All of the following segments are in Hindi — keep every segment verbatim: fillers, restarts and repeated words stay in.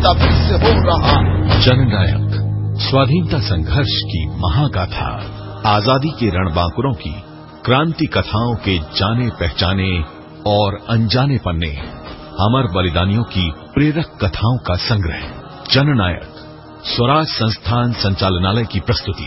बेटा फिर से हो रहा। जननायक स्वाधीनता संघर्ष की महागाथा, आजादी के रणबांकुरों की क्रांति कथाओं के जाने पहचाने और अनजाने पन्ने, अमर बलिदानियों की प्रेरक कथाओं का संग्रह। जननायक स्वराज संस्थान संचालनालय की प्रस्तुति।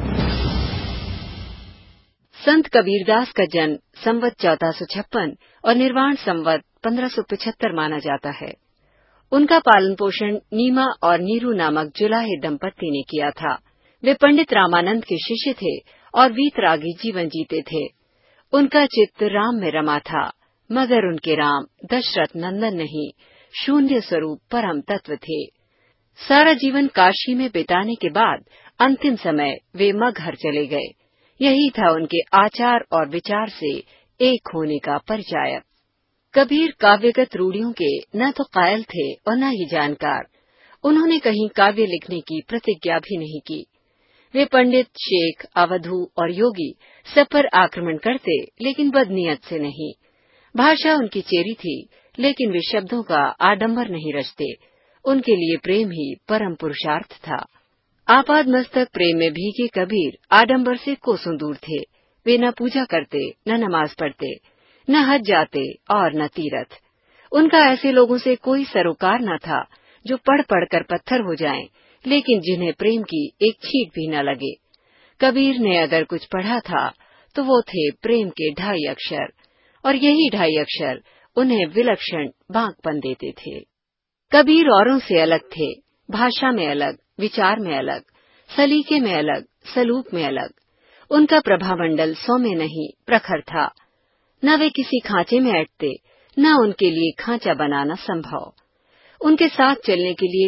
संत कबीरदास का जन्म संवत चौदह सौ छप्पन और निर्वाण संवत पंद्रह सौ पिछहत्तर माना जाता है। उनका पालन पोषण नीमा और नीरू नामक जुलाहे दंपत्ति ने किया था। वे पंडित रामानंद के शिष्य थे और वीतरागी जीवन जीते थे। उनका चित्त राम में रमा था, मगर उनके राम दशरथ नंदन नहीं, शून्य स्वरूप परम तत्व थे। सारा जीवन काशी में बिताने के बाद अंतिम समय वे मगहर चले गए। यही था उनके आचार और विचार से एक होने का परिचायक। कबीर काव्यगत रूढ़ियों के न तो कायल थे और न ही जानकार। उन्होंने कहीं काव्य लिखने की प्रतिज्ञा भी नहीं की। वे पंडित, शेख, अवधू और योगी सब पर आक्रमण करते, लेकिन बदनीयत से नहीं। भाषा उनकी चेरी थी, लेकिन वे शब्दों का आडंबर नहीं रचते। उनके लिए प्रेम ही परम पुरुषार्थ था। आपाद मस्तक प्रेम में भीगे कबीर आडंबर से कोसों दूर थे। वे न पूजा करते, न नमाज पढ़ते, न हज जाते और न तीरथ। उनका ऐसे लोगों से कोई सरोकार न था जो पढ़ पढ़कर पत्थर हो जाएं, लेकिन जिन्हें प्रेम की एक छींट भी न लगे। कबीर ने अगर कुछ पढ़ा था तो वो थे प्रेम के ढाई अक्षर, और यही ढाई अक्षर उन्हें विलक्षण बांकपन देते थे। कबीर औरों से अलग थे, भाषा में अलग, विचार में अलग, सलीके में अलग, सलूक में अलग। उनका प्रभामंडल सौम्य नहीं, प्रखर था। न वे किसी खांचे में अटते, न उनके लिए खांचा बनाना संभव। उनके साथ चलने के लिए